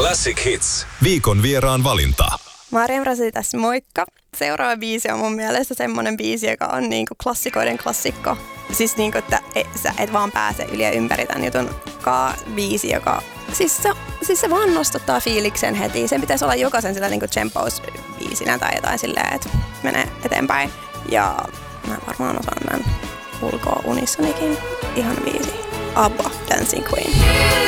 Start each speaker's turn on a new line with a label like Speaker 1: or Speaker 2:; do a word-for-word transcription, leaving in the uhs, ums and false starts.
Speaker 1: Classic Hits. Viikon vieraan valinta.
Speaker 2: Mariam Rasi tässä, moikka. Seuraava biisi on mun mielestä semmonen biisi, joka on niinku klassikoiden klassikko. Siis niinku, että et, sä et vaan pääse yli ja ympäri tämän jutun kaa biisi, joka... Siis se, siis se vaan nostattaa fiiliksen heti. Sen pitäisi olla jokaisen sillä niinku tsemppausbiisinä tai jotain silleen, että menee eteenpäin. Ja mä varmaan osaan tämän ulkoa unissanikin. Ihan biisi. ABBA, Dancing Queen.